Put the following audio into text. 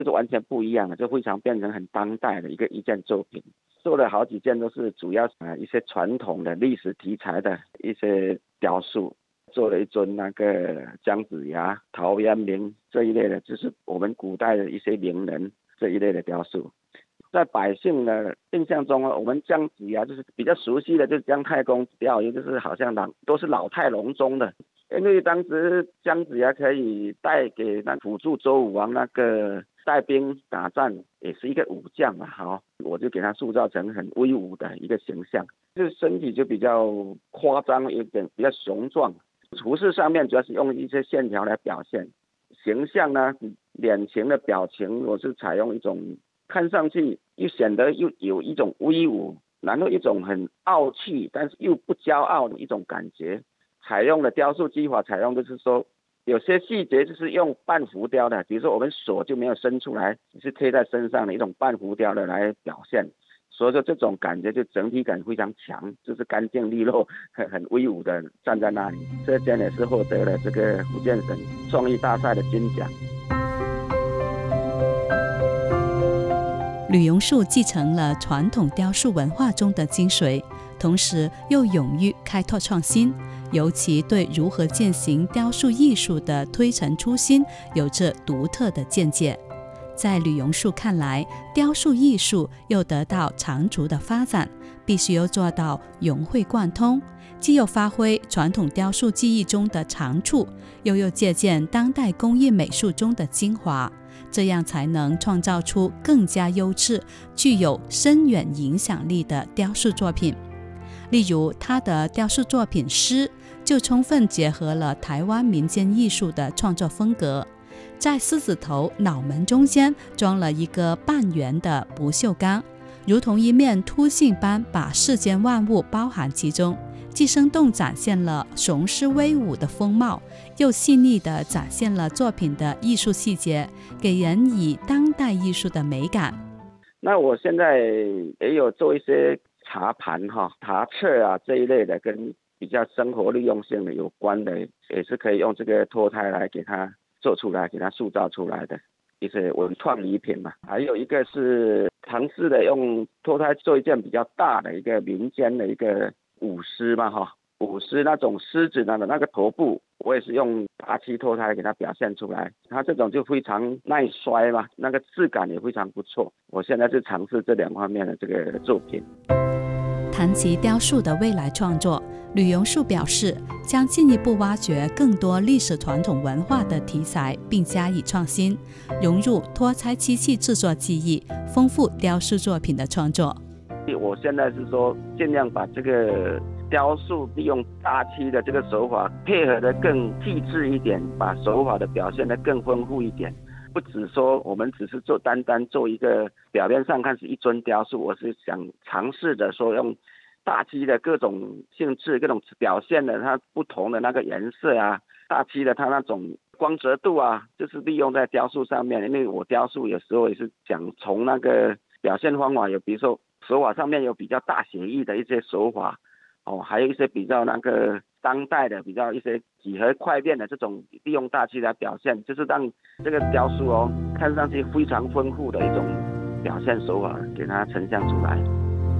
就是完全不一样的，就非常变成很当代的一件作品。做了好几件都是主要一些传统的历史题材的一些雕塑，做了一尊那个姜子牙、陶渊明这一类的，就是我们古代的一些名人这一类的雕塑。在百姓的印象中，我们姜子牙就是比较熟悉的，就是姜太公庙，也就是好像都是老态龙钟的。因为当时姜子牙可以带给那辅助周武王那个带兵打仗，也是一个武将嘛，好，我就给他塑造成很威武的一个形象，就是身体就比较夸张一点，比较雄壮。服饰上面主要是用一些线条来表现，形象呢，脸型的表情我是采用一种看上去又显得又有一种威武，然后一种很傲气，但是又不骄傲的一种感觉。采用的雕塑技法，采用就是说有些细节就是用半浮雕的，比如说我们手就没有伸出来，只是贴在身上的一种半浮雕的来表现。所以说这种感觉就整体感非常强，就是干净利落，很威武的站在那里。这件也是获得了这个福建省创意大赛的金奖。 吕榕树继承了传统雕塑文化中的精髓，同时又勇于开拓创新，尤其对如何践行雕塑艺术的推陈出新有着独特的见解。在吕榕树看来，雕塑艺术又得到长足的发展，必须要做到融会贯通，既有发挥传统雕塑技艺中的长处，又有借鉴当代工艺美术中的精华，这样才能创造出更加优质、具有深远影响力的雕塑作品。例如，他的雕塑作品《狮》就充分结合了台湾民间艺术的创作风格，在狮子头脑门中间装了一个半圆的不锈钢，如同一面凸镜般把世间万物包含其中，既生动展现了雄狮威武的风貌，又细腻地展现了作品的艺术细节，给人以当代艺术的美感。 那我现在也有做一些茶盘茶册啊这一类的，跟比较生活利用性的有关的，也是可以用这个脱胎来给它做出来，给它塑造出来的一些文创礼品嘛。还有一个是尝试的用脱胎做一件比较大的一个民间的一个舞狮嘛舞狮那种狮子的那个头部，我也是用大漆脱胎给它表现出来，它这种就非常耐摔嘛，那个质感也非常不错。我现在是尝试这两方面的这个作品。 谈及雕塑的未来创作，吕榕树表示将进一步挖掘更多历史传统文化的题材，并加以创新，融入脱胎漆器制作技艺，丰富雕塑作品的创作。 我现在是说尽量把这个雕塑利用大漆的这个手法配合的更细致一点，把手法的表现的更丰富一点，不只说我们只是单单做一个表面上看是一尊雕塑，我是想尝试着说用大漆的各种性质、各种表现的它不同的那个颜色啊，大漆的它那种光泽度啊，就是利用在雕塑上面。因为我雕塑有时候也是讲从那个表现方法，有比如说手法上面有比较大写意的一些手法还有一些比较那个当代的比较一些几何块面的这种利用大漆来表现，就是让这个雕塑看上去非常丰富的一种表现手法给它呈现出来。